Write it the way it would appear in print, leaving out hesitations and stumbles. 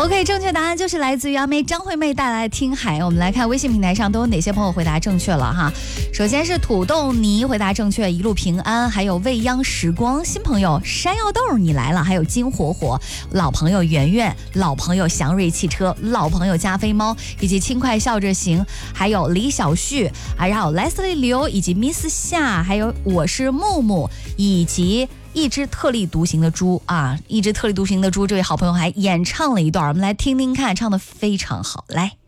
OK， 正确答案就是来自于阿妹张惠妹带来的听海。我们来看微信平台上都有哪些朋友回答正确了哈。首先是土豆泥回答正确，一路平安，还有未央时光，新朋友山药豆你来了，还有金火火，老朋友圆圆，老朋友祥瑞汽车，老朋友加菲猫，以及轻快笑着行，还有李小旭，还有 Leslie 刘，以及 Miss 夏，还有我是木木，以及一只特立独行的猪啊，一只特立独行的猪，这位好朋友还演唱了一段，我们来听听看，唱得非常好，来。